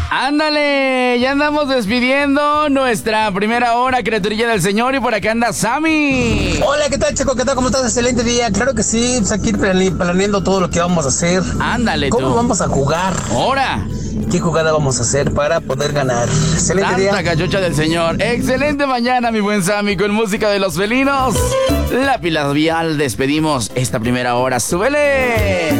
Ándale, ya andamos despidiendo nuestra primera hora, criaturilla del Señor, y por acá anda Sammy. Hola, ¿qué tal, Checo? ¿Qué tal? ¿Cómo estás? Excelente día. Claro que sí, pues aquí planeando todo lo que vamos a hacer. Ándale, ¿Cómo tú. vamos a jugar? Ahora. ¿Qué jugada vamos a hacer para poder ganar? Excelente día. Santa cachucha del Señor. Excelente mañana, mi buen Sammy, con música de los felinos. La Pila Vial, despedimos esta primera hora. ¡Súbele!